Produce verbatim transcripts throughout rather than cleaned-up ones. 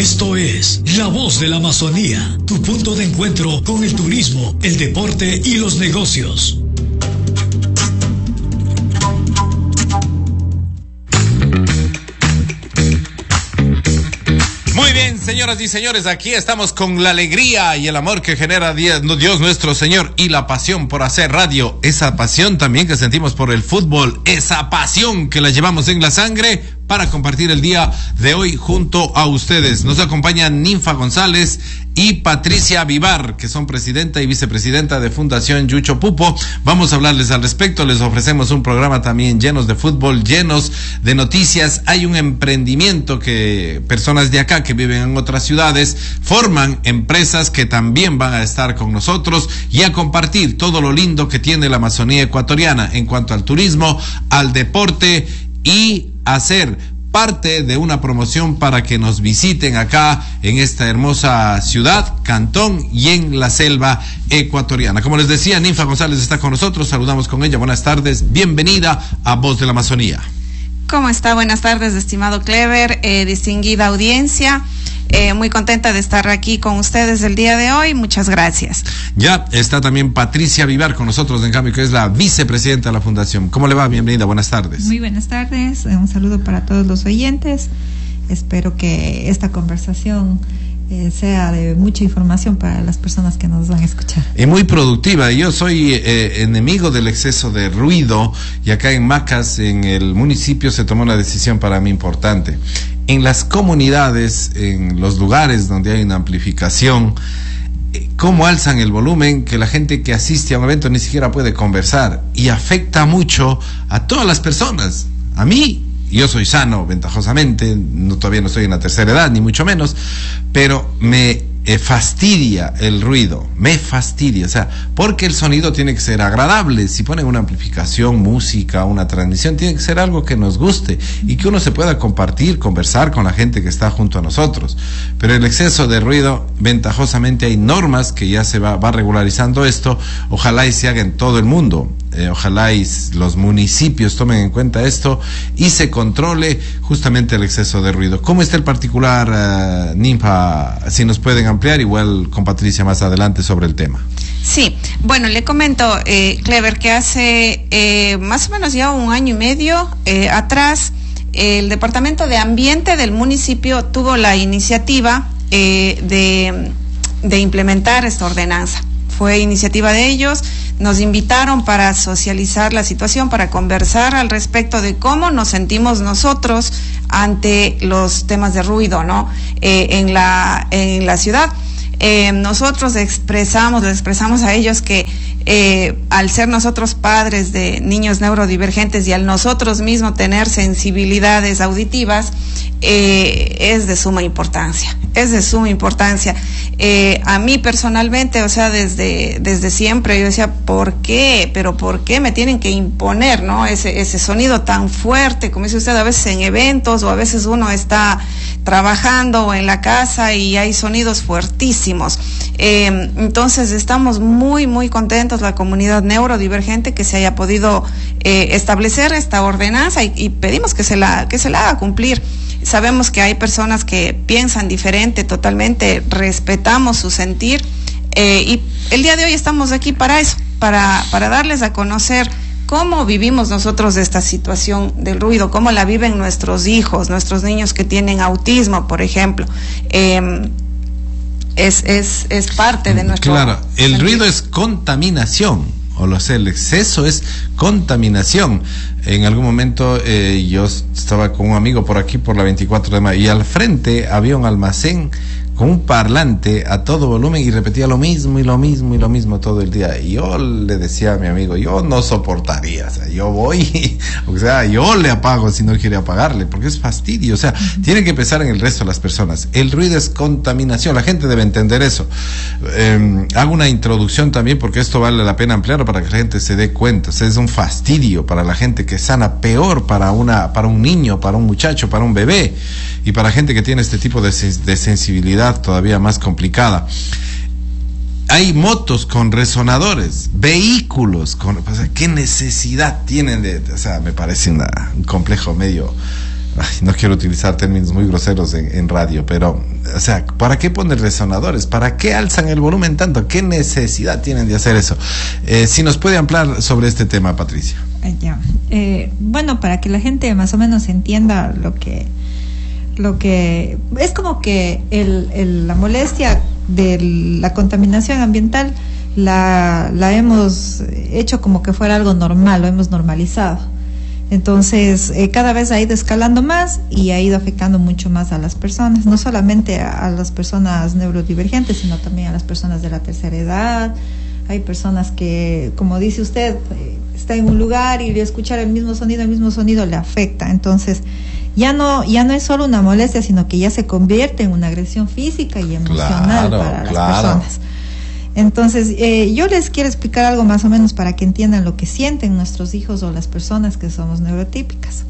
Esto es La Voz de la Amazonía, tu punto de encuentro con el turismo, el deporte y los negocios. Muy bien, señoras y señores, aquí estamos con la alegría y el amor que genera Dios nuestro Señor y la pasión por hacer radio, esa pasión también que sentimos por el fútbol, esa pasión que la llevamos en la sangre para compartir el día de hoy junto a ustedes. Nos acompañan Ninfa González y Patricia Vivar, que son presidenta y vicepresidenta de Fundación Yucho Pupo. Vamos a hablarles al respecto. Les ofrecemos un programa también llenos de fútbol, llenos de noticias. Hay un emprendimiento que personas de acá que viven en otras ciudades forman empresas que también van a estar con nosotros y a compartir todo lo lindo que tiene la Amazonía ecuatoriana en cuanto al turismo, al deporte y hacer parte de una promoción para que nos visiten acá en esta hermosa ciudad, Cantón y en la selva ecuatoriana. Como les decía, Ninfa González está con nosotros, saludamos con ella. Buenas tardes, bienvenida a Voz de la Amazonía. ¿Cómo está? Buenas tardes, estimado Clever, eh, distinguida audiencia. Eh, muy contenta de estar aquí con ustedes el día de hoy. Muchas gracias. Ya está también Patricia Vivar con nosotros, en cambio, que es la vicepresidenta de la Fundación. ¿Cómo le va? Bienvenida, buenas tardes. Muy buenas tardes, un saludo para todos los oyentes. Espero que esta conversación eh, sea de mucha información para las personas que nos van a escuchar. Y muy productiva. Yo soy eh, enemigo del exceso de ruido y acá en Macas, en el municipio, se tomó una decisión para mí importante. En las comunidades, en los lugares donde hay una amplificación, cómo alzan el volumen que la gente que asiste a un evento ni siquiera puede conversar y afecta mucho a todas las personas. A mí, yo soy sano ventajosamente, no, todavía no estoy en la tercera edad, ni mucho menos, pero me eh, fastidia el ruido, me fastidia, o sea, porque el sonido tiene que ser agradable. Si ponen una amplificación, música, una transmisión, tiene que ser algo que nos guste y que uno se pueda compartir, conversar con la gente que está junto a nosotros. Pero el exceso de ruido, ventajosamente hay normas que ya se va, va regularizando esto. Ojalá y se haga en todo el mundo. Eh, ojalá y los municipios tomen en cuenta esto y se controle justamente el exceso de ruido. ¿Cómo está el particular, uh, Ninfa? Si nos pueden ampliar, igual con Patricia más adelante sobre el tema. Sí, bueno, le comento, eh, Clever, que hace eh, más o menos ya un año y medio eh, atrás, eh, el Departamento de Ambiente del municipio tuvo la iniciativa eh, de, de implementar esta ordenanza. Fue iniciativa de ellos, nos invitaron para socializar la situación, para conversar al respecto de cómo nos sentimos nosotros ante los temas de ruido, ¿no? Eh, en la, en la ciudad. Eh, nosotros expresamos, les expresamos a ellos que eh, al ser nosotros padres de niños neurodivergentes y al nosotros mismos tener sensibilidades auditivas, eh, es de suma importancia, es de suma importancia. Eh, a mí personalmente, o sea, desde, desde siempre yo decía, ¿por qué? Pero ¿por qué me tienen que imponer, no? Ese, ese sonido tan fuerte, como dice usted, a veces en eventos o a veces uno está trabajando o en la casa y hay sonidos fuertísimos. Eh, entonces estamos muy, muy contentos, la comunidad neurodivergente, que se haya podido eh, establecer esta ordenanza y, y pedimos que se la, que se la haga cumplir. Sabemos que hay personas que piensan diferente, totalmente respetamos su sentir eh, y el día de hoy estamos aquí para eso, para, para darles a conocer cómo vivimos nosotros esta situación del ruido, cómo la viven nuestros hijos, nuestros niños que tienen autismo, por ejemplo. Eh, es, es, es parte de nuestro... Claro, el sentir. Ruido es contaminación. O lo sé, el exceso es contaminación. En algún momento eh, yo estaba con un amigo por aquí, por la veinticuatro de mayo, y al frente había un almacén con un parlante a todo volumen y repetía lo mismo y lo mismo y lo mismo todo el día. Y yo le decía a mi amigo, yo no soportaría, o sea, yo voy, o sea, yo le apago si no quiere apagarle, porque es fastidio, o sea, uh-huh. Tiene que pensar en el resto de las personas. El ruido es contaminación, la gente debe entender eso. Eh, hago una introducción también, porque esto vale la pena ampliarlo para que la gente se dé cuenta. O sea, es un fastidio para la gente que es sana, peor para una, para un niño, para un muchacho, para un bebé, y para gente que tiene este tipo de, de sensibilidad todavía más complicada. Hay motos con resonadores, vehículos con, o sea, ¿qué necesidad tienen de, o sea, me parece una, un complejo medio Ay, no quiero utilizar términos muy groseros en, en radio, pero, o sea, ¿para qué poner resonadores? ¿Para qué alzan el volumen tanto? ¿Qué necesidad tienen de hacer eso? Eh, si nos puede ampliar sobre este tema, Patricia. Ya. Eh, bueno, para que la gente más o menos entienda lo que, lo que es como que el, el, la molestia de la contaminación ambiental la, la hemos hecho como que fuera algo normal, lo hemos normalizado. Entonces, eh, cada vez ha ido escalando más y ha ido afectando mucho más a las personas, no solamente a, a las personas neurodivergentes, sino también a las personas de la tercera edad. Hay personas que, como dice usted, eh, está en un lugar y escuchar el mismo sonido, el mismo sonido le afecta. Entonces, ya no ya no es solo una molestia, sino que ya se convierte en una agresión física y emocional claro, para las claro. personas. Entonces, eh, yo les quiero explicar algo más o menos para que entiendan lo que sienten nuestros hijos o las personas que somos neurotípicas.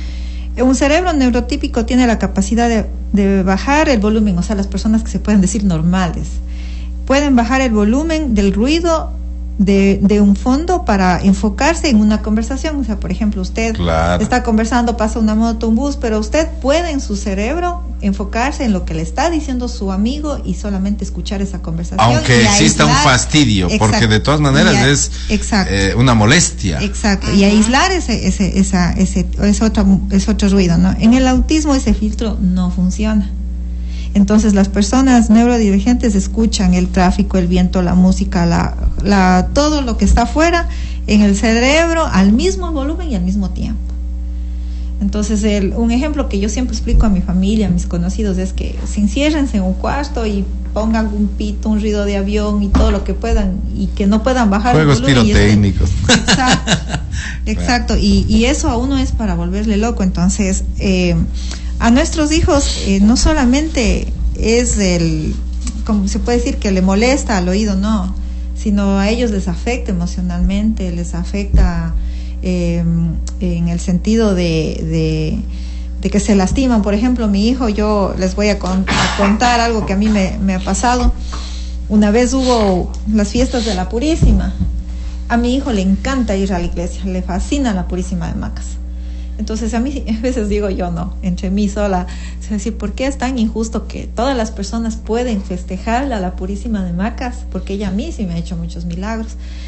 Un cerebro neurotípico tiene la capacidad de, de bajar el volumen, o sea, las personas que se pueden decir normales, pueden bajar el volumen del ruido de, de un fondo para enfocarse en una conversación. O sea, por ejemplo, usted claro. está conversando, pasa una moto, un bus, pero usted puede en su cerebro enfocarse en lo que le está diciendo su amigo y solamente escuchar esa conversación. Aunque y exista aislar, un fastidio, exacto, porque de todas maneras a, es eh, una molestia. Exacto, y aislar ese, ese, esa, ese, ese, otro, ese otro ruido, ¿no? En el autismo ese filtro no funciona. Entonces las personas neurodivergentes escuchan el tráfico, el viento, la música, la, la, todo lo que está afuera en el cerebro al mismo volumen y al mismo tiempo. Entonces el, un ejemplo que yo siempre explico a mi familia, a mis conocidos, es que se enciérrense en un cuarto y pongan un pito, un ruido de avión y todo lo que puedan y que no puedan bajar Juegos el volumen. pirotécnicos. Este, exacto, exacto. Y, y eso a uno es para volverle loco. Entonces, eh, a nuestros hijos eh, no solamente es el, como se puede decir, que le molesta al oído, no, sino a ellos les afecta emocionalmente, les afecta eh, en el sentido de, de, de que se lastiman. Por ejemplo, mi hijo, yo les voy a, con, a contar algo que a mí me, me ha pasado. Una vez hubo las fiestas de la Purísima. A mi hijo le encanta ir a la iglesia, le fascina la Purísima de Macas. Entonces a mí a veces digo yo, no, entre mí sola, es decir, ¿por qué es tan injusto que todas las personas pueden festejarla a la Purísima de Macas? Porque ella a mí sí me ha hecho muchos milagros.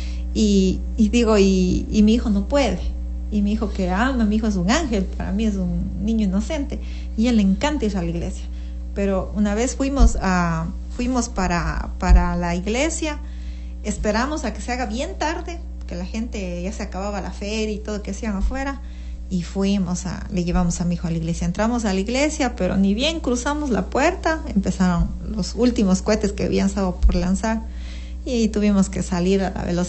Y, y digo, y, y mi hijo no puede. Y mi hijo que ama, mi hijo es un ángel, para mí es un niño inocente. Y a él le encanta ir a la iglesia. Pero una vez fuimos a fuimos para, para la iglesia, esperamos a que se haga bien tarde, que la gente ya se acababa la feria y todo que hacían afuera. Y fuimos a, le llevamos a mi hijo a la iglesia. Entramos a la iglesia, pero ni bien cruzamos la puerta, empezaron los últimos cohetes que habían estado por lanzar y tuvimos que salir a la velocidad